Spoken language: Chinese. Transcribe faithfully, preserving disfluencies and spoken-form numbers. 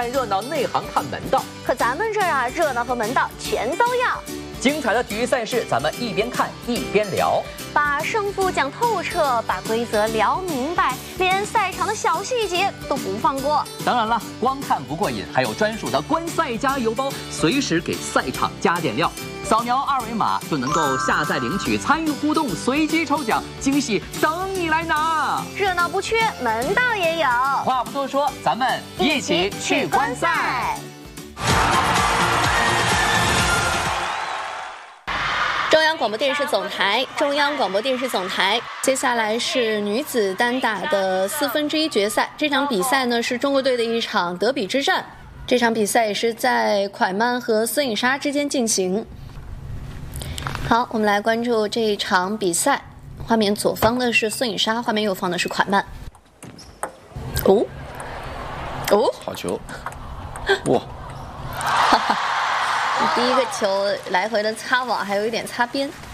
看热闹，内行看门道。 可咱们这儿啊，热闹和门道全都要。 精彩的体育赛事，咱们一边看一边聊， 把胜负讲透彻，把规则聊明白，连赛场的小细节都不放过。 当然了，光看不过瘾，还有专属的观赛加油包，随时给赛场加点料。扫描二维码就能够下载领取，参与互动，随机抽奖，惊喜等你来拿。 热闹不缺，门道也有。 话不多说，咱们一起去观赛。 中央广播电视总台，中央广播电视总台。接下来是女子单打的四分之一决赛。这场比赛呢是中国队的一场德比之战。这场比赛也是在蒯曼和孙颖莎之间进行。好，我们来关注这一场比赛。画面左方的是孙颖莎，画面右方的是蒯曼。哦，哦， 好球！哇！ 哈哈。第一个球来回的擦网，还有一点擦边。